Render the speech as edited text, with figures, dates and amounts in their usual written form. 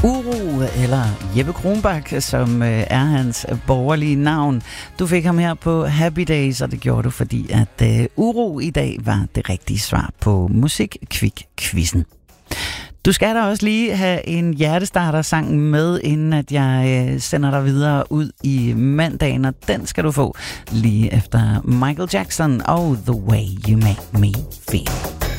Uro, eller Jeppe Kronbak, som er hans borgerlige navn. Du fik ham her på Happy Days, og det gjorde du, fordi at uro i dag var det rigtige svar på Musik-Kvik-quizzen. Du skal da også lige have en hjertestarter-sang med, inden at jeg sender dig videre ud i mandagen, og den skal du få lige efter Michael Jackson og The Way You Make Me Feel.